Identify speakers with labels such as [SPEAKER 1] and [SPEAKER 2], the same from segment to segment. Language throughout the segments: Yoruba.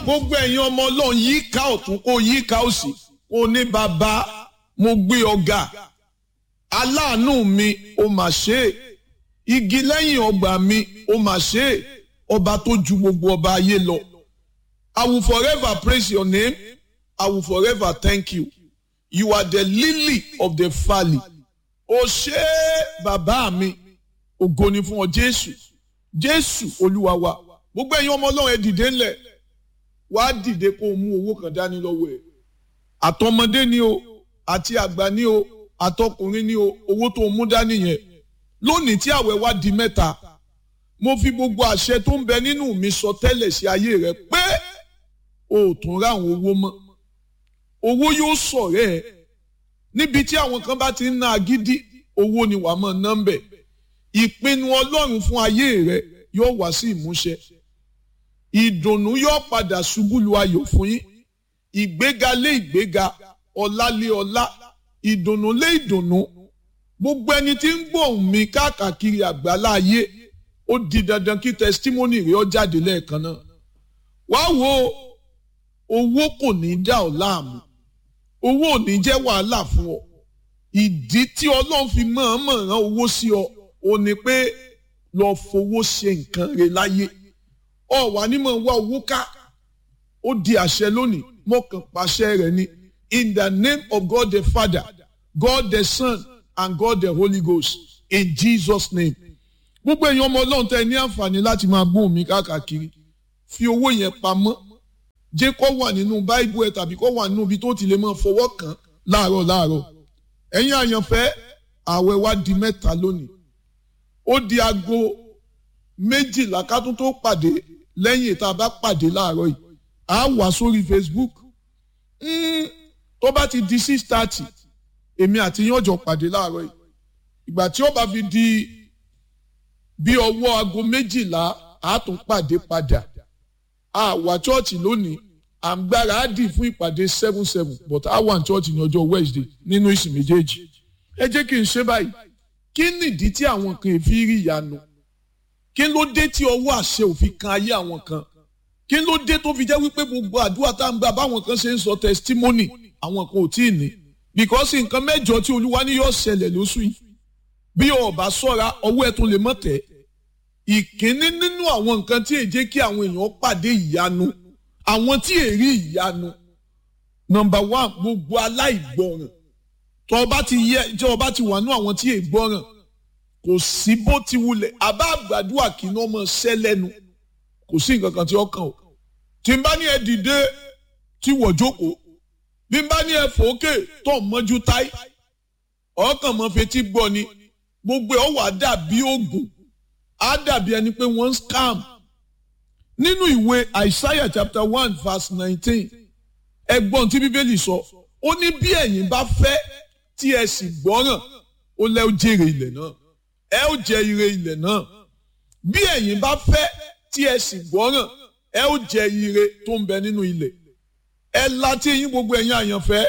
[SPEAKER 1] gbogbo ẹ̀yin ọmọ Ọlọ́run yíká ọ̀tún kó yíká òsì kó ní bàbá mo gbé ọ̀gá aláàánú mi ó mà ṣe é igi lẹ́yìn ọgbà mi ó mà ṣe é ọba tó ju gbogbo ọba ayé lọ. I will forever praise your name. I will forever thank you. You are the lily of the valley. Ó ṣé bàbá mi ògo ni fún ọ Jésù. Jésù Olúwa wa. Gbogbo ẹ̀yin ọmọ Ọlọ́run ẹ dìde ńlẹ̀. Wá dìde kó mú owó kan dání lọ́wọ́ ẹ̀. Àtọmọdé ni o, àti àgbà ni o, àtọkùnrin ni o, owó tó mú dání yẹn. Lónìí tí àwẹ̀ wá di mẹ́ta, mo fi gbogbo àṣẹ tó ń bẹ nínú mi sọ tẹ́lẹ̀ sí ayé rẹ pé o ò tún rá àwọn owó mọ́. Owó yóò ṣọ̀rẹ́ ẹ. Níbi tí àwọn kan bá ti ń ná agídí, owó ni wàá mọ̀ ná ń bẹ̀. Ìpinnu Ọlọ́run fún ayé rẹ yóò wá sí ìmúṣẹ. Ìdùnnú yóò padà ṣubú lu ayọ̀ fún yín. Ìgbéga lé ìgbéga, ọlá lé ọlá, ìdùnnú lé ìdùnnú. Gbogbo ẹni tí ń gbóhùn mi káàkiri àgbálá ayé, ó di dandan kí testimony rẹ̀ ó jáde lẹ́ẹ̀kan náà. Wá wo owó kò ní dá ọ láàmú. Owó ò ní jẹ́ wàhálà fún ọ. Ìdí tí Ọlọ́run fi mọ̀ọ́mọ̀ rán owó sí ọ, ó ní pé lọ fowó ṣe nǹkan rẹ̀ láyé. Ọ wà ní mọ̀ wá owó ká. Ó di àṣẹ lónìí, mo kàn pàṣẹ rẹ̀ ni. In the name of God the Father, God the Son, and God the Holy Ghost, in Jesus' name. Gbogbo èèyàn ọmọ Ọlọ́run tẹ́ ní àǹfààní láti máa gbóhùn mi káàkiri. Fi owó yẹn pamọ́. Jẹ́ kó wà nínú Báíbù ẹ tàbí kó wà nínú ibi tó ti lè máa fọwọ́ kàn láàárọ̀. Ẹ̀yin àyànfẹ́, àwẹ̀ wa di mẹ́ta lónìí. Ó di aago 12 ká tó pàdé lẹ́yìn tá a bá pàdé láàárọ̀ yìí. A wà sórí Facebook. Tó bá ti di 6:30, èmi àti yín ọjọ́ pàdé láàárọ̀ yìí. Ìgbà tí ó bá fi di bí ọwọ́ aago 12, a tún pàdé padà. A wà chọ́ọ̀chì lónìí, à ń gbáradì fún ìpàdé 7-7, but a wà ní chọ́ọ̀chì ní ọjọ́ Wednesday nínú ìsìn méjèèjì. Ẹ jẹ́ kí n ṣe báyìí. Kí nìdí tí àwọn kan fi rí ìyanu? Kí ló dé tí ọwọ́ àṣẹ ò fi kan ayé àwọn kan? Kí ló dé tó fi jẹ́ wípé gbogbo àdúrà tá à ń gbà báwọn kan ṣe ń sọ testimony àwọn kan ò tí ì ní? Because nǹkan mẹ́jọ tí Olúwa ní yóò ṣẹlẹ̀ lóṣù yìí. Bí o bá ṣọ́ra, ọwọ́ ẹ̀ tún lè mọ̀ tẹ́. Ìkíní nínú àwọn nǹkan tí èjé kí àwọn èèyàn pàdé ìyanu, àwọn tí èrí ìyanu. Number 1, gbogbo aláìgbọràn. Tó bá ti wà nú àwọn tí ègbọràn, kò sí bó ti wulẹ̀. Àbá àgbàdua kì í ná ọmọ ṣẹ́ lẹ́nu. Kò sí nǹkan kan tí ó kàn ó. Tí n bá ní ẹ dìde tí wọ̀ jókòó, bí n bá ní ẹ fòókè tó mọ́jú táì, ọkàn mọ́ fetí gbọ́ ni. Gbogbo ẹ̀ ó wà dàbí oògùn. Á dàbí ẹni pé wọ́n ń scam. Nínú ìwé Isaiah chapter 1 verse 19, ẹgbọ́n tí Bíbélì sọ, ó ní bí ẹ̀yin bá fẹ́ tí ẹ sì gbọ́ràn, ó lẹ́ ó jèrè ilẹ̀ náà. Ẹ ó jẹ ire ilẹ̀ náà. Bí ẹ̀yin bá fẹ́ tí ẹ sì gbọ́ràn, ẹ ó jẹ ire tó ń bẹ nínú ilẹ̀. Ẹ láti yín gbogbo ẹ̀yin àyànfẹ́.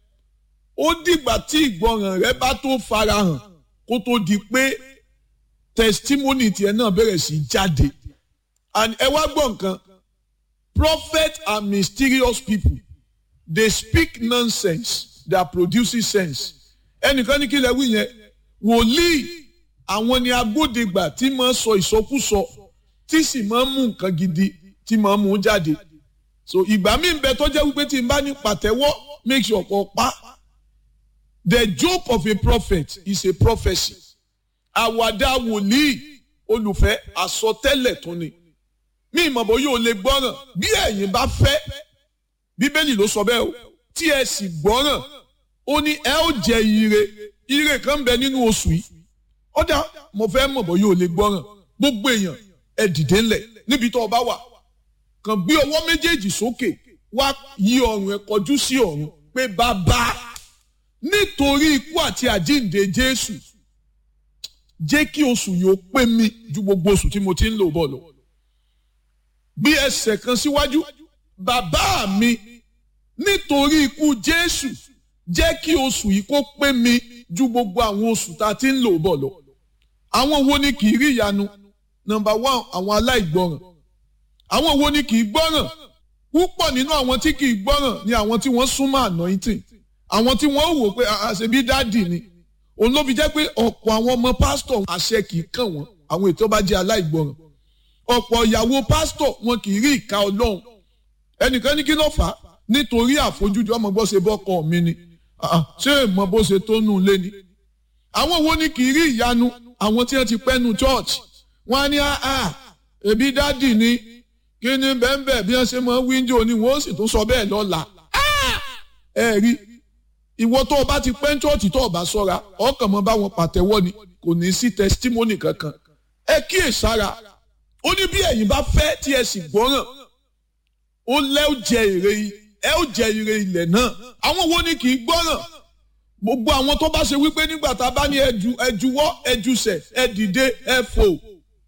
[SPEAKER 1] Ó dìgbà tí ìgbọràn rẹ bá tó farahàn kó tó di pé testimony tiẹ̀ náà bẹ̀rẹ̀ sí jáde. And ẹ wá gbọ́ nǹkan. Prophets are mysterious people. They speak nonsense that produces sense. Ẹnìkan ní kí lẹ wí yẹn. Wòlíì àwọn ni agbódegbà tí máa sọ ìsọkúsọ tí sì máa mú nǹkan gidi tí máa mú jáde. So ìgbà míì ń bẹ tó jẹ́ wípé tí n bá ní pàtẹ́wọ́ make sure kó pa. The joke of a prophet is a prophecy. Àwàdà wòlíì olùfẹ́ àsọtẹ́lẹ̀ tún ni. Mí ìmọ̀bọ̀ yóò lè gbọ́ràn bí ẹ̀yin bá fẹ́. Bíbélì ló sọ bẹ́ẹ̀ o. Tí ẹ sì gbọ́ràn, ó ní ẹ ó jẹ ire. Ire kan bẹ nínú oṣù yìí. Ọ̀dà mo fẹ́ mọ̀bọ̀ yóò lè gbọ́ràn. Gbogbo èèyàn ẹ dìde ńlẹ̀ níbi tó o bá wà. Kàn gbé ọwọ́ méjèèjì sókè, wá yí ọrùn ẹ kọjú sí ọ̀run pé bàbá nítorí ikú àti àjíǹde Jésù jẹ́ kí oṣù yìí ó pé mi ju gbogbo oṣù tí mo ti ń lò bọ̀ lọ. Bí ẹsẹ̀ kan síwájú, bàbá mi nítorí ikú Jésù jẹ́ kí oṣù yìí kó pé mi ju gbogbo àwọn oṣù tá a ti ń lò bọ̀ lọ. Àwọn wo ni kì í rí ìyanu? Number 1, àwọn aláìgbọràn. Àwọn wo ni kì í gbọ́ràn? púpọ̀ nínú àwọn tí kì í gbọ́ràn ni àwọn tí wọ́n súnmọ́ anointing, àwọn tí wọ́n wò pé àṣebí dáàdì ni. Òun ló fi jẹ́ pé ọ̀pọ̀ àwọn ọmọ pásítọ̀ àṣẹ kì í kàn wọ́n, àwọn ètò bá jẹ́ aláìgbọràn. Ọ̀pọ̀ ìyàwó pásítọ̀ wọn kì í rí ìka Ọlọ́run. Ẹnìkan ní kí ló fà á? Nítorí àfojúdi ọmọ bó ṣe bọ́kọ mi ni. Ṣé ìmọ̀ bó ṣe tó nù lé ni? Àwọn wo ni kì í rí ìyanu? Àwọn tí wọ́n ti pẹ́nu church. Wọ́n á ní ẹbí dáàdì ni, kí ni bẹ́ẹ̀ bí wọ́n ṣe mọ wíńdò ni wọ́n sì tún sọ bẹ́ẹ̀ lọ́la. Ẹ rí ìwọ tó o bá ti pẹ́ church tó o bá ṣọ́ra ọkàn mọ́ bá wọn pàtẹ́wọ́ ni, kò ní sí testimony kankan. Ẹ kíyèsára, ó ní bí ẹ̀yin bá fẹ́ tí ẹ sì gbọ́ràn, ó lẹ́ ó jẹ ire ilẹ̀ náà. Àwọn wo ni kì í gbọ́ràn? Gbogbo àwọn tó bá ṣe wípé nígbà tá a bá ní ẹjuwọ́ ẹjusẹ̀ ẹ dìde ẹ fò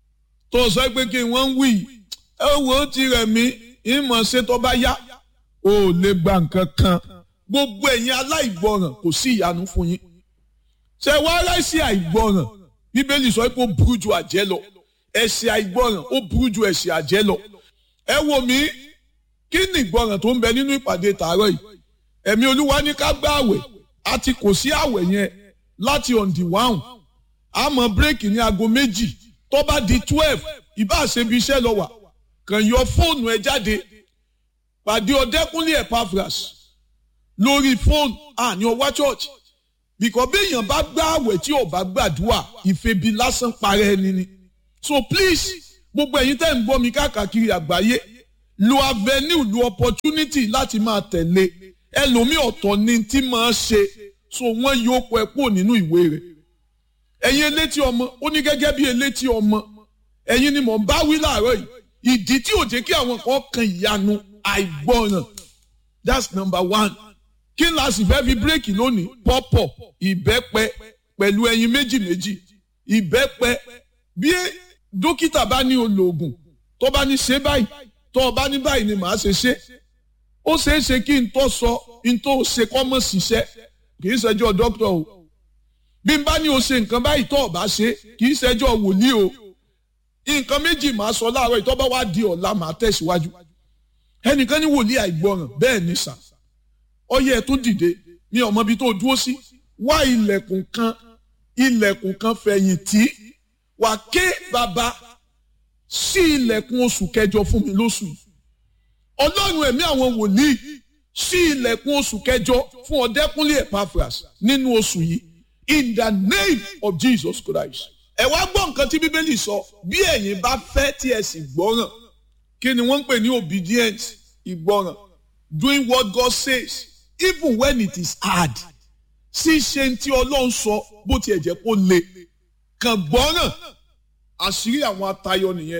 [SPEAKER 1] tó sọ pé kí wọ́n ń wí ẹ wò ó ti rẹ̀ mí ìmọ̀ ṣe tó bá yá ò lè gba nǹkan kan. Gbogbo ẹ̀yin aláìgbọràn kò sí ìyanu fún yín. Ṣé wàá ráìsì àìgbọràn? Bíbélì sọ pé ó burú ju àjẹ́ lọ. Ẹ̀ṣẹ̀ àìgbọràn ó burú ju ẹ̀ṣẹ̀ àjẹ́ lọ. Ẹ wò mí, kí ni ìgbọràn tó ń bẹ nínú ìpàdé tàárọ̀ yìí? Ẹ̀mí Olúwa ní ká gba àwẹ̀, àti kò sí àwẹ̀ yẹn láti on the 1. Àmọ́ bírèkì ní aago 2, tó bá di 12 ìbá ṣebi iṣẹ́ lọ wà, kàn yọ fóònù ẹ jáde, pàdé Ọdẹ́kúnlé Epaphras lórí fóònù ní ọwá church. Because bí èèyàn bá gba àwẹ̀ tí ò bá gbàdúrà, ìfebi lásán parẹ́ ẹni ni. So please, gbogbo ẹ̀yin tẹ́ ń gbọ́ mi káàkiri àgbáyé, lo avenue, lo opportunity láti máa tẹ̀lé. Ẹlòmíì ọ̀tọ̀ ni tí máa ṣe, so wọ́n yóò kọ ẹ kúrò nínú ìwé rẹ̀. Ẹ̀yin elétí ọmọ, ó ní gẹ́gẹ́ bí elétí ọmọ, ẹ̀yin ni mò ń bá wí láàárọ̀ yìí. Ìdí tí ò jẹ́ kí àwọn kan kan ìyanu àìgbọràn. That's number 1. Kí n la sì fẹ́ fi bírèkì lónìí? Pọ́pọ̀, ìbẹ́pẹ pẹ̀lú ẹyin méjì. Ìbẹ́pẹ, bí dókítà bá ní olóògùn, tó bá ní ṣe báyìí, tó bá ní báyìí ni màá ṣe. Ó ṣeé ṣe kí n tó sọ, n tó ṣe kọ́ mọ́ ṣiṣẹ́, kì í ṣẹjọ́ dókítà o. Bí n bá ní o ṣe nǹkan báyìí tó bá ṣe, kì í ṣẹjọ́ wòlíì o. Nǹkan méjì màá sọ láàárọ̀ ìtọ́ bá wá di ọ̀la màá tẹ̀síwájú. Ẹnìkan ní wòlíì àìgbọràn, bẹ́ẹ̀ ni sà. Ọyẹ tó dìde ní ọmọ ibi tó dúró sí, wá ilẹ̀kùn kan fẹ̀yìntì, wà ké bàbá sí ilẹ̀kùn oṣù kẹjọ fún mi lóṣù yìí. Ọlọ́run ẹ̀mí àwọn wòlíì sí ilẹ̀kùn oṣù kẹjọ fún Ọdẹ́kúnlé Epaphras nínú oṣù yìí, in the name of Jesus Christ. Ẹ wá gbọ́ nǹkan tí Bíbélì sọ, bí ẹ̀yin bá fẹ́ tí ẹ sì gbọ́ràn. Kí ni wọ́n ń pè ní obedience? Ìgbọ́ràn, doing what God says even when it is hard. Ṣíṣe tí Ọlọ́run sọ bó tiẹ̀ jẹ́ kó le, kàn gbọ́ràn. Àṣírí àwọn atayọ nìyẹn.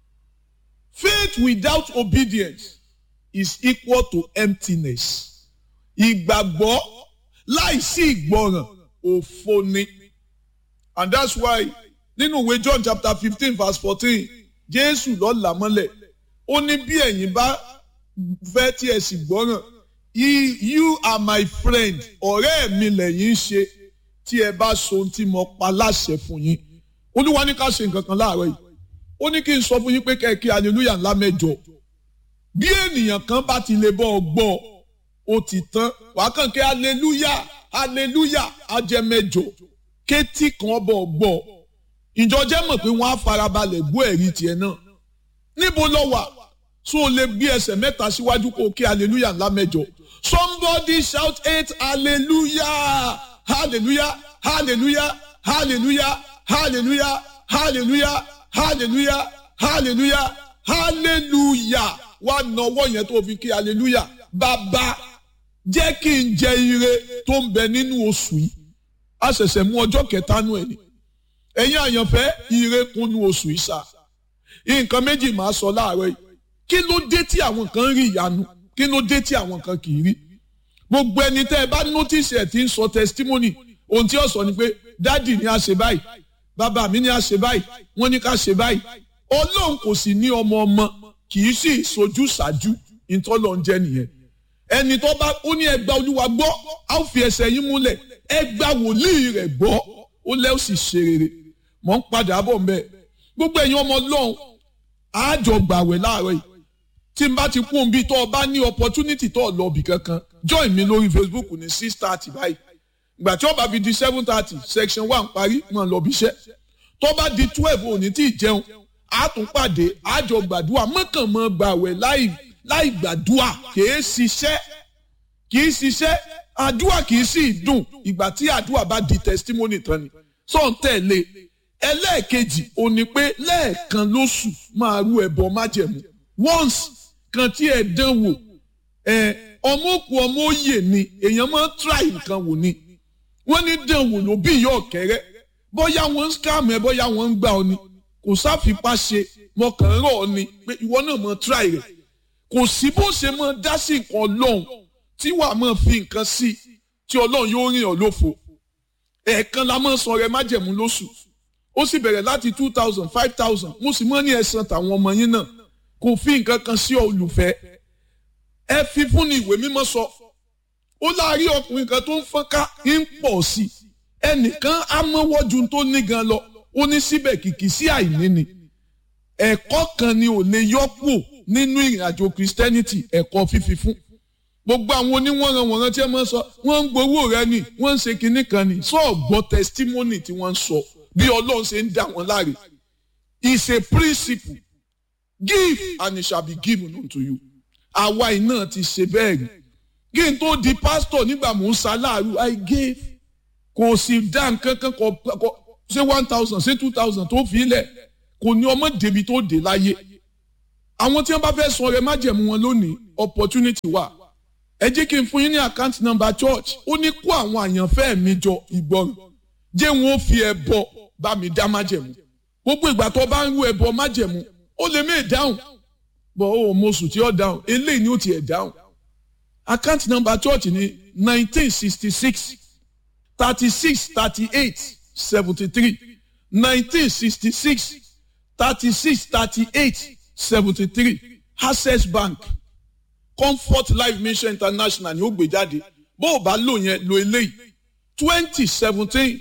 [SPEAKER 1] Faith without obedience is equal to emptiness. Ìgbàgbọ́ láìsí ìgbọràn òfo ni. And that's why nínú ìwé John chapter 15 verse 14, Jésù ló là mọ́lẹ̀. Ó ní bí ẹ̀yin bá fẹ́ tí ẹ sì gbọ́ràn, you are my friend, ọ̀rẹ́ mi lẹ̀yin ṣe tí ẹ bá so ohun tí mo pa láṣẹ fún yín. Olúwa ní ká ṣe nǹkan kan láàárọ̀ yìí. Ó ní kí n sọ fún yín pé kẹ́kẹ́ hallelujah ńlá 7. Bí ènìyàn kan bá ti lè bọ́ ọ gbọ́, ó ti tán. Wàá kàn kí hallelujah á jẹ́ 7. Kétí kan bọ́ ọ gbọ́. Ìjọ jẹ́ mọ̀ pé wọ́n á farabalẹ̀ gbọ́ ẹ̀rí tiẹ̀ náà. Níbo lọ wà? So o lè gbé ẹsẹ̀ 3 síwájú kó kí hallelujah ńlá 7. Somebody shout 8 hallelujah, hallelujah, hallelujah, hallelujah, hallelujah, hallelujah, hallelujah, hallelujah, hallelujah. Wá nawọ́ yẹn tó fi kí hallelujah. Bàbá, jẹ́ kí n jẹ ire tó ń bẹ nínú oṣù yìí. A ṣẹ̀ṣẹ̀ mú ọjọ́ kẹta nú ẹ̀ ni. Ẹ̀yin àyànfẹ́, ire kúnnú oṣù yìí sà. Nǹkan méjì máa sọ láàárọ̀ yìí. Kí ló dé tí àwọn kan rí ìyanu? Kí ló dé tí àwọn kan kì í rí? Gbogbo ẹni tẹ́ ẹ bá notice ẹ̀ tí ń sọ testimony, ohun tí ó sọ ni pé dádì ni a ṣe báyìí, bàbá mi ni a ṣe báyìí, wọ́n ní ká ṣe báyìí. Ọlọ́run kò sì ní ọmọ, kì í sì sojú ṣáájú, ìtọ́lọ́ ń jẹ́ nìyẹn. Ẹni tó bá ó ní ẹ gba Olúwa gbọ́, á fi ẹsẹ̀ yín múlẹ̀, ẹ gba wòlíì rẹ̀ gbọ́, ó lẹ́ ó sì ṣe rere. Mọ̀ ń padà bọ̀ mbẹ́. Gbogbo ẹ̀yin ọmọ Ọlọ́run, àjọ gbàwẹ̀ láàárọ̀ yìí. tí n bá ti kún bí tó o bá ní opportunity tó o lọ bì kankan join mi lórí Facebook ní 6:30 báyìí ìgbà tí ó bá fi di 7:30 section 1 parí mọ̀ lọ bí iṣẹ́ tó bá di 12 òní tí ì jẹun a tún pàdé àjọ gbàdúrà mọ́kànmọ́ gbàwẹ̀ láì gbàdúrà kìí ṣiṣẹ́ àdúrà kìí sì dùn ìgbà tí àdúrà bá di testimony tán ni sọ ń tẹ̀lé ẹlẹ́ẹ̀kejì ò ní pé lẹ́ẹ̀kan lóṣù máa rú ẹbọ májẹ̀mú once kan tí ẹ dán wò ọmọ òkú ọmọ òye ni èèyàn máa ń try nǹkan wò ni wọ́n ní dán wò ló bí ìyá ọ̀kẹ́rẹ́ bóyá wọ́n ń scam ẹ bóyá wọ́n ń gbà ọ ni kò sáfipá ṣe mọ̀kàn rọ̀ ọ ni pé ìwọ náà máa try rẹ̀ kò sí bó ṣe máa dá sí nǹkan ọlọ́run tí wàá máa fi nǹkan sí tí ọlọ́run yóò rìn ọ́ lófo ẹ̀ẹ̀kan la máa san rẹ májẹ̀mú lóṣù ó sì bẹ̀rẹ̀ láti 2,000 5,000 mo sì mọ́ ní ẹ̀san tàwọn ọmọ yín náà kò fi nǹkan kan sí olùfẹ́ ẹ fi fún ni ìwé mímọ́ sọ ó láàárín ọkùnrin kan tó ń fọ́nká ń pọ̀ sí i ẹnìkan á mọ́wọ́ ju tó ní gan lọ ó ní síbẹ̀ kìkì sí àìní ni ẹ̀kọ́ kan ni ò lè yọ́pò nínú ìrìn àjò Christianity ẹ̀kọ́ fífi fún gbogbo àwọn oníwọ̀nranwọ̀nran tí ẹ máa ń sọ wọ́n ń gbowó rẹ ni wọ́n ń ṣe kinní kan ni sọ ọ̀gbọ́n testimony tí wọ́n ń sọ bí Ọlọ́run ṣe ń dá wọn láre is a principle give and it shall be given unto you àwa iná ti ṣe bẹ́ẹ̀ rí kí n tó di pastor nígbà mò ń ṣaláàrú I gave kò sì dá nǹkan kan kọ ṣé 1,000 ṣé 2,000 tó fi lẹ̀ kò ní ọmọ débi tó dé láyé àwọn tí wọ́n bá fẹ́ sọ rẹ májẹ̀mú wọn lónìí opportunity wà ẹ jẹ́ kí n fún yín ní account number church ó ní kó àwọn àyànfẹ́ mi jọ ìgbọràn jẹ́ wọn ó fi ẹbọ bá mi dá májẹ̀mú gbogbo ìgbà tó bá ń rú ẹbọ májẹ̀mú ó lè mé dáhùn bọ́ ó mọ̀sùn tí ó dáhùn eléyìí ni ó tiẹ̀ dáhùn account number church ní 1966 36 38 73 1966 36 38 73 Access Bank Comfort Life Mission International ni ó gbé jáde bó o bá lò yẹn lo eléyìí 2017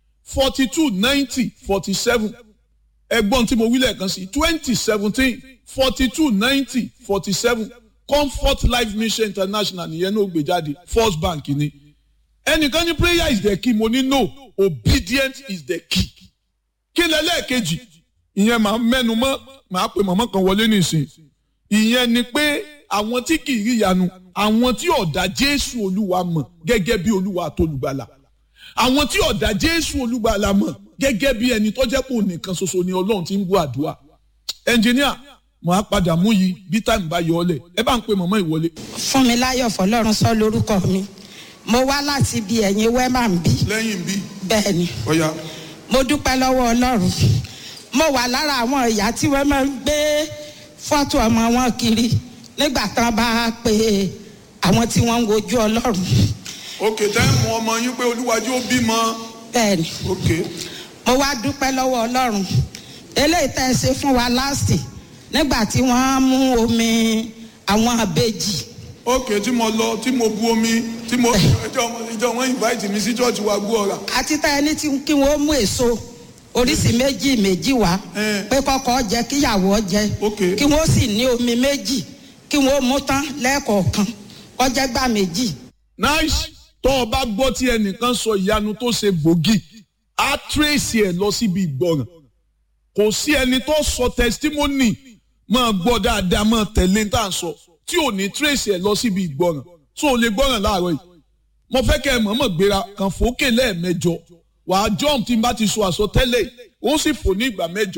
[SPEAKER 1] 42 90 47 ẹ̀gbọ́n tí mo wí lẹ́ẹ̀kan sí 2017 42 90 47 Comfort Life Mission International nìyẹn ní ó gbé jáde First Bank ni ẹnìkan ní prayer is the key mo ní no obedience is the key kí lẹ́lẹ́ẹ̀kejì ìyẹn máa mẹ́nu mọ́ máa pe màmá kan wọlé nísìn ìyẹn ni pé àwọn tí kì í rí ìyanu àwọn tí ọ̀dà Jésù Olúwa mọ̀ gẹ́gẹ́ bí Olúwa àtolùgbàlà àwọn tí ọ̀dà Jésù Olúgbàlà mọ̀ gẹ́gẹ́ bí ẹni tó jẹ́ pò nìkan ṣoṣo ni Ọlọ́run ti ń gbọ́ àdúrà ẹnjìníà mo á padà mú yìí bí táìmù bá yọ ọ́lẹ̀ ẹ bá ń pe màmá ìwọlé.
[SPEAKER 2] Fúnmiláyọ̀ Fọlọ́run sọ lórúkọ mi mo wá láti bí ẹ̀yin wẹ́mà ń bí.
[SPEAKER 1] lẹ́yìn bí.
[SPEAKER 2] bẹ́ẹ̀ ni
[SPEAKER 1] ọ̀ya.
[SPEAKER 2] mo dúpẹ́ lọ́wọ́ Ọlọ́run mo wà lára àwọn ìyá tí wọ́n máa ń gbé fọ́tò ọmọ wọn kiri nígbà tán bá pe àwọn tí wọ́n ń wojú Ọlọ́run.
[SPEAKER 1] ok táìmù ọmọ yín pé Olúwàjú ó bímọ.
[SPEAKER 2] bẹ́ẹ̀ ni.
[SPEAKER 1] ok.
[SPEAKER 2] mo wá dúpẹ́ lọ́wọ́ Ọlọ́run eléyìí tẹ́ ẹ ṣe fún wa láàsì nígbà tí wọ́n mú omi àwọn àbejì.
[SPEAKER 1] ok tí mo lọ tí mo bu omi tí mo ìjọ wọn invite mi sí church wa gbọ́ ọ̀rà.
[SPEAKER 2] àti tá ẹni tí kí wọ́n mú èso oríṣi méjì wá pé kọ́kọ́ jẹ kíyàwó jẹ kí wọ́n sì ní omi méjì kí wọ́n mú tán lẹ́ẹ̀kọ̀ọ̀kan kọjá gbà méjì.
[SPEAKER 1] nice tó o bá gbọ́ tí ẹnìkan sọ ìyanu tó ṣe gbòógì á trace ẹ̀ lọ síbi ìgbọràn kò sí ẹni tó sọ testimony máa gbọ́ dáadáa máa tẹ̀lé tá à ń sọ tí ò ní trace ẹ̀ lọ síbi ìgbọràn tó o lè gbọ́ràn láàárọ̀ yìí mo fẹ́ kẹ́ ẹ mọ̀ọ́mọ̀ gbéra kan fòókè lẹ́ẹ̀mẹjọ wàá jump tí n bá ti sọ àsọtẹ́lẹ̀ ó sì fò ní ìgbà mẹ́jọ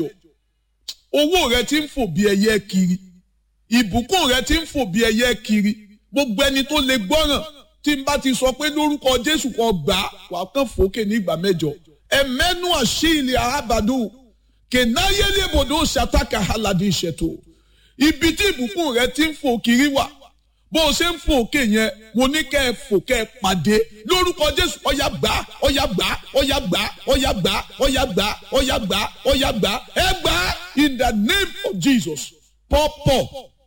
[SPEAKER 1] owó rẹ ti ń fò bí ẹyẹ kiri ìbùkún rẹ ti ń fò bí ẹyẹ kiri gbogbo ẹni tó lè gbọ́ràn tí n bá ti sọ pé lórúkọ Jésù kan gbà wàá kàn fòókè ní ìgbà mẹ́jọ ẹ̀mẹ́nu àṣìlẹ̀ àhábàdó kẹ̀náyélébòdó ṣàtàkà aládé ìṣètò ibi tí ìbùkún rẹ ti ń fò kiri wà bó o ṣe ń fò òkè yẹn mo ní kẹ́ ẹ fò kẹ́ ẹ pàdé lórúkọ Jésù ọ̀yà gbà ọ̀yà gbà ọ̀yà gbà ọ̀yà gbà ọ̀yà gbà ọ̀yà gbà ọ̀yà gbà ẹ gbà in the name of Jesus pọ̀pọ̀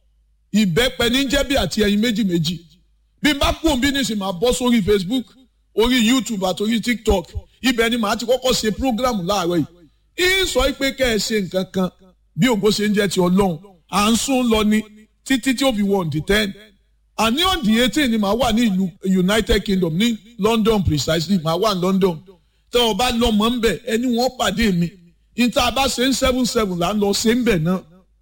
[SPEAKER 1] ìbẹ́pẹ ní jẹ́bi àti ẹyin méjì bí n bá kú òun bí nísìnyí máa bọ́ sórí Facebook orí YouTube àti orí TikTok ibẹ̀ ni màá ti kọ́kọ́ ṣe program láàárọ̀ yìí ń sọ pé kẹ́ ẹ ṣe nǹkan kan bí ògo ṣe ń jẹ́ ti Ọlọ́run à ń sún lọ ni títí tí ó fi wọ on the 10 àní on the 18 ni màá wà ní ìlú United Kingdom ní London precisely màá wà ní London tẹ́ ọ bá lọ́mọ ń bẹ̀ ẹni wọ́n pàdé mi níta bá ṣe ń 7-7 là ń lọ ṣe ń bẹ̀ náà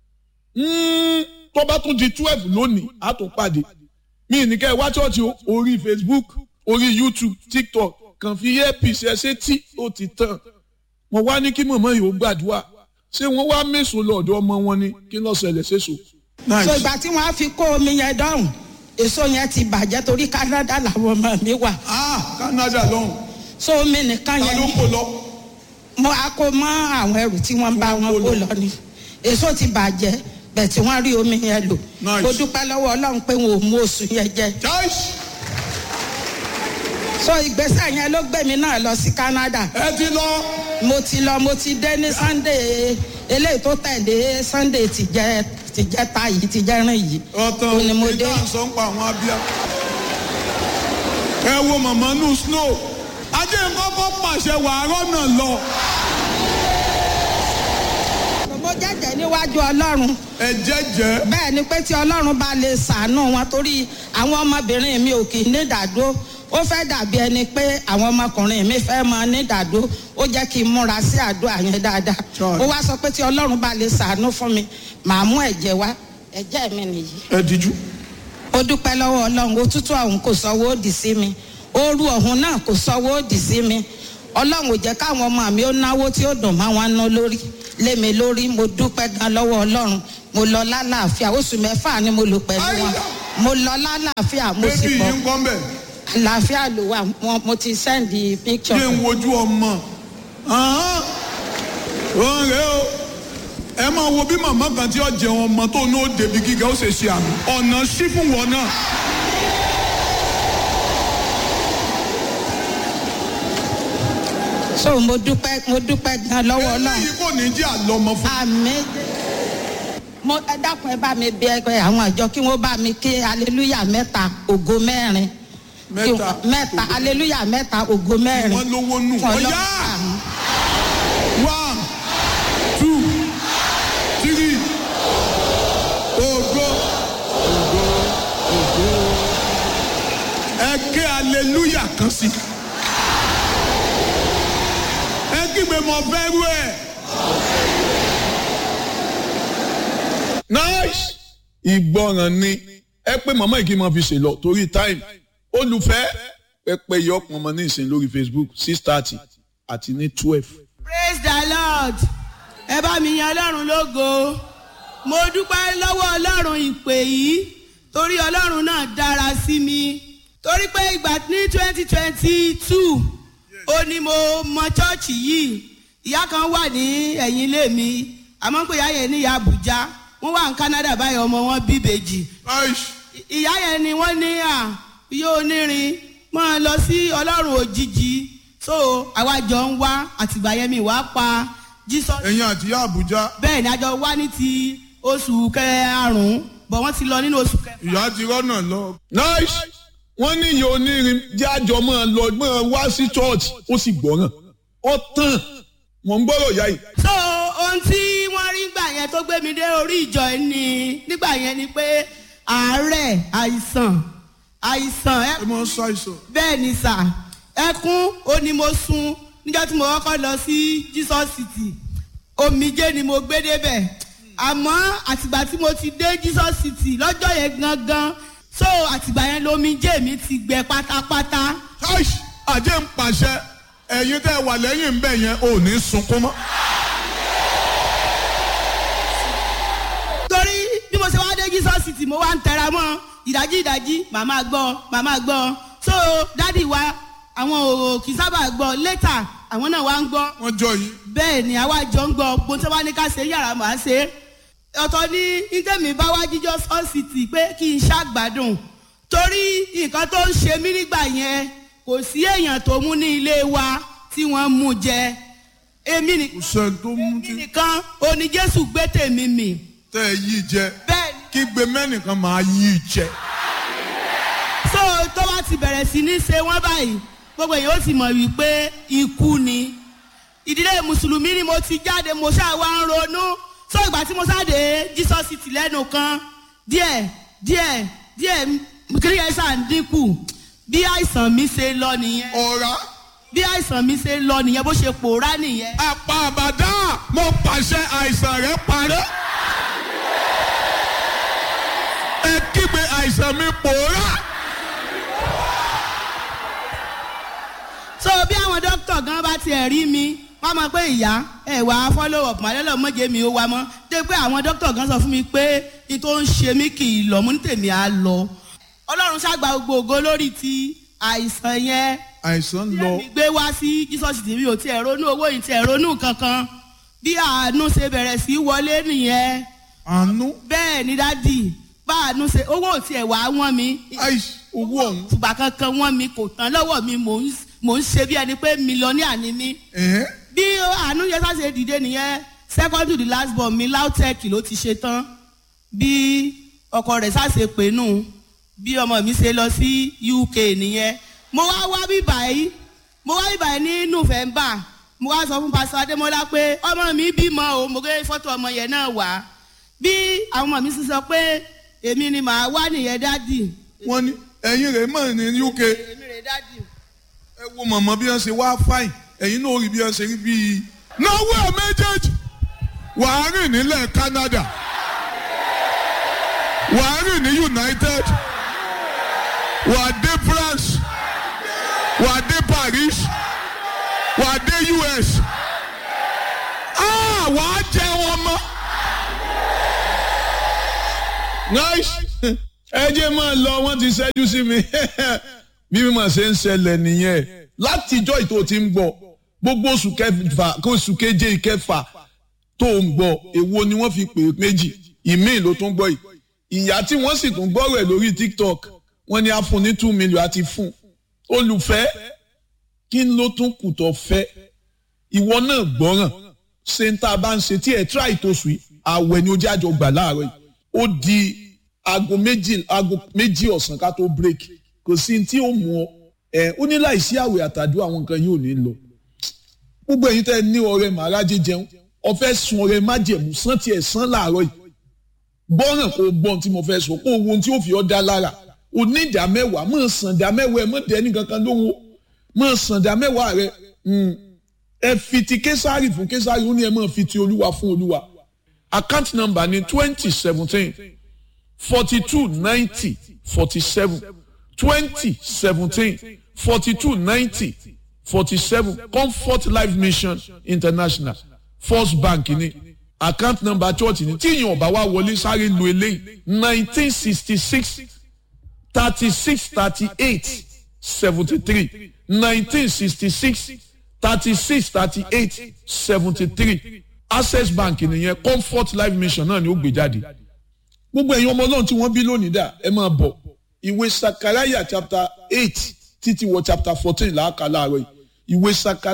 [SPEAKER 1] tó bá tún di 12 lónìí á tún pàdé mi ní kẹ́ ẹ wá ṣọ́ọ̀ṣì orí Facebook orí YouTube TikTok kàn fi earpiece ẹ ṣe tí ó ti tàn mo wá ní kí mọ̀mọ́ yìí ó gbàdúrà ṣé wọ́n wá mẹ́sàn-án lọ́dọ̀ ọmọ wọn ni kí ló ṣẹlẹ̀ ṣèṣò.
[SPEAKER 2] so ìgbà tí wọ́n á fi kó omi yẹn dọ́rùn èso yẹn ti bàjẹ́ torí Canada làwọn ọmọ mi wà.
[SPEAKER 1] Canada lọ́hùn.
[SPEAKER 2] so omi nìkan yẹn
[SPEAKER 1] ta ló kó lọ.
[SPEAKER 2] mo á kó mọ́ àwọn ẹrù tí wọ́n bá wọn kó lọ ni èso ti bàjẹ́ bẹ́ẹ̀ tí wọ́n rí omi yẹn lò. mo dúpẹ́ lọ́wọ́ Ọlọ́run pé wọn ò mú oṣù yẹn jẹ. so ìgbésẹ̀ yẹn ló gbé mi náà lọ sí Canada.
[SPEAKER 1] ẹ ti lọ.
[SPEAKER 2] mo ti dé ní Sunday eléyìí tó tẹ̀lé Sunday ti jẹ́ ta yìí ti jẹ́ rìn yìí.
[SPEAKER 1] ọ̀tọ̀ ìdá sọ ń pa àwọn abíyá. ẹ wo màmá nù snow ajé kọ́kọ́ pàṣẹ wàárọ̀ náà lọ.
[SPEAKER 2] mo jẹ́jẹ́ níwájú Ọlọ́run.
[SPEAKER 1] ẹ jẹ́jẹ́.
[SPEAKER 2] bẹ́ẹ̀ ni pé tí Ọlọ́run bá lè ṣàánú wọn torí àwọn ọmọbìnrin mi ò kì í ní ìdádúró ó fẹ́ dàbí ẹni pé àwọn ọmọkùnrin mi fẹ́ máa ní ìdádúró ó jẹ́ kí n múra sí àdúrà yẹn dáadáa ó wá sọ pé tí Ọlọ́run bá lè ṣàánú fún mi màá mú ẹ̀jẹ̀ wá ẹ̀jẹ̀ mi nìyí.
[SPEAKER 1] ẹ díjú.
[SPEAKER 2] ó dúpẹ́ lọ́wọ́ Ọlọ́run òtútù ọ̀hún kò sọ́wọ́ òdì sí mi ooru ọ̀hún náà kò sọ́wọ́ òdì sí mi Ọlọ́run ò jẹ́ káwọn ọmọ mi ó náwó tí ó dùn máa wọn ná lórí lé mi lórí mo dúpẹ́ gan lọ́wọ́ Ọlọ́run mo lọ lálàáfíà oṣù 6 ni mo lò pẹ̀lú wọn mo lọ lálàáfíà mo sì bọ̀ àlàáfíà ló wà mo ti send the picture.
[SPEAKER 1] ṣé ń wojú ọmọ òun rèé o ẹ máa wo bí màmá kan tí ó jẹun ọmọ tó ní ó débi gíga ó ṣe ṣe àmì ọ̀nà sí fún wọn náà.
[SPEAKER 2] so mo dúpẹ́ gan lọ́wọ́ Ọlọ́run.
[SPEAKER 1] eléyìí kò ní jẹ́ àlọ́mọ fún.
[SPEAKER 2] àmín. ẹ dákun ẹ bá mi bí ẹgbẹ́ àwọn àjọ kí wọ́n bá mi ké hallelujah 3 ògo 4. mẹ́ta hallelujah 3 ògo 4.
[SPEAKER 1] wọ́n lówó nù. ọ̀yá 1 2 3 ògo ẹ ké hallelujah kan sí. ẹ kígbe mọ bẹ̀rù ẹ. nice. ìgbọràn ni ẹ pé màmá yìí kí n máa fi ṣe lọ torí time olùfẹ́ pẹpẹ yọ ọpọnmọ ní ìsìn lórí Facebook 6:30 àti ní 12.
[SPEAKER 3] praise the Lord ẹ bá mi yan Ọlọ́run lógo mo dúpẹ́ lọ́wọ́ Ọlọ́run ìpè yìí torí Ọlọ́run náà dára sí mi torí pé ìgbà ní 2022 ó ní mo mọ chọ́ọ̀chì yìí ìyá kan wà ní ẹ̀yìn ilé mi àmọ́ pé ìyá yẹn ní ìyá Àbújá wọ́n wà ní Canada báyìí ọmọ wọn bí ìbejì ìyá yẹn ni wọ́n ní yóò onírin máa lọ sí Ọlọ́run òjijì so àwa jọ ń wá àtìgbà yẹn mi wá pa Jesus.
[SPEAKER 1] ẹ̀yin àti ìyá Àbújá.
[SPEAKER 3] bẹ́ẹ̀ ni a jọ wá ní ti oṣù karùn-ún bọ̀ wọ́n ti lọ nínú oṣù kẹfà.
[SPEAKER 1] ìyá ti rọ́nà lọ. nice. wọ́n ní ìyá onírin jájọ máa lọ máa wá sí church ó sì gbọ́ràn ó tàn wọ́n ń gbọ́rọ̀ ìyá yìí.
[SPEAKER 3] so ohun tí wọ́n rí gbà yẹn tó gbé mi dé orí ìjọ ni nígbà yẹn ni pé àárẹ̀ àìsàn
[SPEAKER 1] ẹ mọ sọ àìsàn.
[SPEAKER 3] bẹ́ẹ̀ ni sà ẹkún ó ní mo sun níjọ́ tí mo kọ́kọ́ lọ sí Jesus City omijé ni mo gbé débẹ̀ àmọ́ àtìgbà tí mo ti dé Jesus City lọ́jọ́ yẹn gangan so àtìgbà yẹn lomijé mi ti gbẹ pátápátá.
[SPEAKER 1] àjẹ́ ń pàṣẹ ẹ̀yin tẹ́ wà lẹ́yìn ń bẹ̀ yẹn ò ní sunkún mọ́.
[SPEAKER 3] torí bí mo ṣe wá dé Jesus City mo wá ń tẹra mọ́ ìdájí màmá gbọ́ so dádì wa àwọn ò kì í sábà gbọ́ later àwọn náà wá ń gbọ́.
[SPEAKER 1] wọ́n jọ yìí.
[SPEAKER 3] bẹ́ẹ̀ ni àwa jọ ń gbọ́ gbogbo tí wọ́n ní ká ṣe yàrá màá ṣe ọ̀tọ̀ ní ìtẹ̀mí bá wá jíjọ́ sọ́ọ̀sìtì pé kí n ṣàgbádùn torí nǹkan tó ń ṣe mí nígbà yẹn kò sí èèyàn tó mú ní ilé wa tí wọ́n mú jẹ èmi nìkan oní Jésù gbé tèmi mì.
[SPEAKER 1] tẹ́ ẹ yí jẹ.
[SPEAKER 3] bẹ́ẹ̀ ni.
[SPEAKER 1] kí gbé mẹ́nìkan máa yí jẹ.
[SPEAKER 3] so tó bá ti bẹ̀rẹ̀ sí ní ṣe wọ́n báyìí gbogbo èèyàn ó ti mọ̀ wípé ikú ni ìdílé mùsùlùmí ni mo ti jáde mo ṣáà wá ń ronú so ìgbà tí mo sáde Jesus City lẹ́nu kan díẹ̀ kí ẹ ṣáà ń dínkù bí àìsàn mi ṣe lọ nìyẹn.
[SPEAKER 1] ọ̀rá.
[SPEAKER 3] bí àìsàn mi ṣe lọ nìyẹn bó ṣe pòórá nìyẹn.
[SPEAKER 1] àpá àbàdà mo pàṣẹ àìsàn rẹ parẹ́. ẹ kígbe àìsàn mi pòórá.
[SPEAKER 3] so bí àwọn dókítà gan bá tiẹ̀ rí mi wọ́n mọ̀ pé ìyá ẹ̀ wá follow up màlẹ́lọ́ mọ́jẹ́ mi ó wá mọ́ dé pé àwọn dókítà gan sọ fún mi pé ìtò ń ṣe mí kì í lọ mú ní tèmi á lọ. ọlọ́run ṣàgbà gbogbo ògo lórí ti àìsàn yẹn.
[SPEAKER 1] àìsàn lọ.
[SPEAKER 3] mi gbé wá sí Jesus TV ò tiẹ̀ ronú owó yìí tiẹ̀ ronú kankan bí àánú ṣe bẹ̀rẹ̀ sí wọlé nìyẹn.
[SPEAKER 1] àánú.
[SPEAKER 3] bẹ́ẹ̀ ni dádì bá àánú ṣe owó ò tiẹ̀ wá wọ́n mi.
[SPEAKER 1] owó ọ̀hún.
[SPEAKER 3] ṣùgbọ́n kankan wọ́n mi kò tán lọ́wọ́ mi mò ń ṣe bí ẹni pé mílíọ̀nìà ni mí. bí àánú yẹn ṣàṣe dìde nìyẹn second to the last born mi LAUTECH ló ti ṣe tán bí ọkọ rẹ̀ ṣàṣe pè nù bí ọmọ mi ṣe lọ sí UK nìyẹn mo wá bíbáyìí ní November mo wá sọ fún Pastor Adémọ́lá pé ọmọ mi bímọ o mo gbé fọ́tò ọmọ yẹn náà wá bí àwọn ọmọ mi sì sọ pé èmi ni màá wá nìyẹn dádì.
[SPEAKER 1] wọ́n ní ẹ̀yin rẹ̀ mọ̀ ní UK.
[SPEAKER 3] èmi rẹ̀ dádì.
[SPEAKER 1] ẹ wo mọ̀mọ́ bí wọ́n ṣe wá fáìn ẹ̀yin náà rí bí wọ́n ṣe rí bíi. náwó ẹ̀ méjèèjì wàá rìn nílẹ̀ Canada wàá rìn ní United wàá dé France wàá dé Paris wàá dé US wàá jẹ wọn mọ́. nice ẹ jẹ́ máa lọ wọ́n ti ṣẹ́jú sí mi bí mi máa ṣe ń ṣẹlẹ̀ nìyẹn látijọ́ ìtò tí ń gbọ́ gbogbo oṣù kẹfà kó oṣù keje ìkẹfà tó ń gbọ́ èwo ni wọ́n fi pè é méjì ìmíì ló tún gbọ́ yìí ìyá tí wọ́n sì tún gbọ́ rẹ̀ lórí TikTok wọ́n ní a fún ní 2 million àti fún olùfẹ́ kí ló tún kù tó fẹ́ ìwọ náà gbọ́ràn ṣe ń tá a bá ń ṣe tí ẹ̀ tíráì tó sùn àwẹ̀ ni ó jẹ́ àjọ gbà láàárọ̀ yìí ó di aago méjì ọ̀sán ká tó break kò sí tí ó mú ọ ó ní láìsí àwẹ̀ àtàdúrà àwọn nǹkan yóò ní lọ gbogbo ẹ̀yin tẹ́ ní ọrẹ màrájẹ jẹun ọfẹ́ sun ọrẹ májẹ̀mú sán tiẹ̀ sán láàárọ̀ yìí gbọ́ràn kó gbọ́n tí mo fẹ́ sọ kó ohun tí ó fi ọ́ dá lára o ní ìdá mẹ́wàá mọ̀ sàn dá mẹ́wàá ẹ̀ mọ̀ dẹ́ni kankan lóhùn mọ̀ sàn dá mẹ́wàá rẹ ẹ fi ti késàrì fún késàrì ó ní ẹ mọ̀ fi ti olúwa fún olúwa account number ní 2017 4290 47 2017 4290 47 Comfort Life Mission International First Bank ní account number church ní tí ìyẹn ọba wa wọlé sáré lu eléyìí 1966 36 38 73 1966 36 38 73 Access Bank nìyẹn Comfort Life Mission náà ni ó gbé jáde gbogbo ẹ̀yin ọmọ Ọlọ́run tí wọ́n bí lónìí dà ẹ máa bọ̀ ìwé Sakaraya chapter 8 títí wọ chapter 14 làákà láàárọ̀ yìí ìwé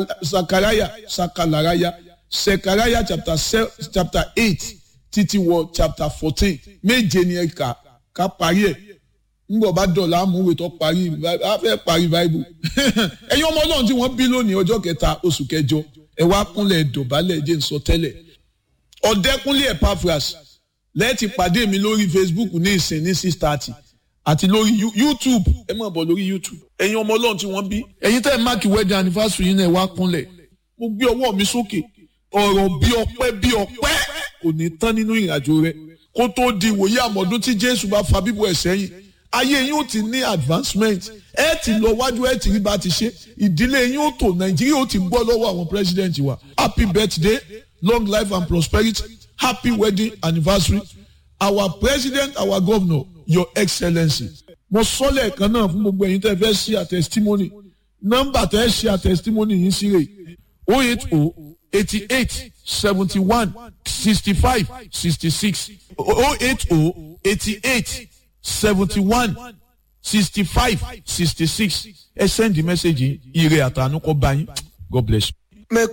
[SPEAKER 1] Sakaraya chapter 8 títí wọ chapter 14 méje ni ẹ ká parí ẹ̀ ńgbọ̀ bá dọ̀là àmúwé tó parí a fẹ́ parí Bible ẹ̀yin ọmọ Ọlọ́run tí wọ́n bí lónìí ọjọ́ kẹta oṣù kẹjọ ẹ wá kúnlẹ̀ dọ̀bálẹ̀ jẹ́ nsọ tẹ́lẹ̀ Ọ̀dẹ́kúnlé Epaphras lẹ́ẹ̀tì pàdé mi lórí Facebook ní ìsìn ní 6:30 àti lórí YouTube ẹ máa bọ̀ lórí YouTube ẹ̀yin ọmọ Ọlọ́run tí wọ́n bí ẹ̀yin tẹ́ ẹ máàkì wedding anniversary yín náà ẹ wá kúnlẹ̀ mo gbé ọwọ́ mi sókè ọ̀rọ̀ bí ọpẹ́ kò ní tán nínú ìrìnàjò rẹ kó tó di ìwòye àmọ̀dún tí Jésù bá fa bíbọ̀ ẹ̀ sẹ́yìn ayé yín ó ti ní advancement ẹ ti lọ wájú ẹ ti rí bá ti ṣe ìdílé yín ó tò Nàìjíríà ó ti gbọ́ lọ́wọ́ àwọn president wa happy birthday long life and prosperity happy wedding anniversary our president our governor your excellency mo sọ lẹ́ẹ̀kan náà fún gbogbo ẹ̀yin tẹ́ fẹ́ share testimony nọ́mbà tẹ́ share testimony yín sí rè 080 88 71 65 66 080 88 71 65 66 ẹ send the message ire àtànú kó bá yín God bless you.